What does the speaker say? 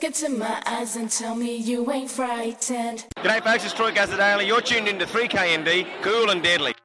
Look into my eyes and tell me you ain't frightened. G'day folks, it's Troy Gazzadale. You're tuned into 3KND, cool and deadly.